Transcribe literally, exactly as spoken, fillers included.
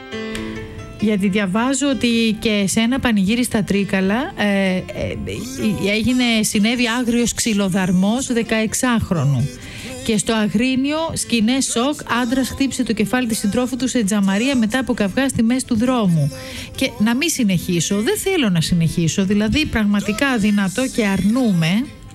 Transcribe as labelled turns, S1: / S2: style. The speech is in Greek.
S1: Γιατί διαβάζω ότι και σε ένα πανηγύρι στα Τρίκαλα ε, ε, έγινε, συνέβη άγριος ξυλοδαρμός δεκαεξάχρονου. Και στο Αγρίνιο, σκηνές σοκ, άντρας χτύπησε το κεφάλι της συντρόφου του σε τζαμαρία μετά από καυγά στη μέση του δρόμου. Και να μην συνεχίσω, δεν θέλω να συνεχίσω, δηλαδή πραγματικά αδυνατό και αρνούμε